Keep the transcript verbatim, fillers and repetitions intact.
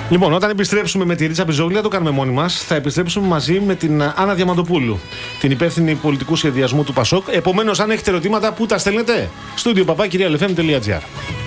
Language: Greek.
Λοιπόν, όταν επιστρέψουμε με τη Ρίτσα Πιζόγλου, δεν το κάνουμε μόνοι μας. Θα επιστρέψουμε μαζί με την Άννα Διαμαντοπούλου, την υπεύθυνη πολιτικού σχεδιασμού του Πασόκ. Επομένως, αν έχετε ερωτήματα, πού τα στέλνετε? Studio παπάκι real f m dot gr.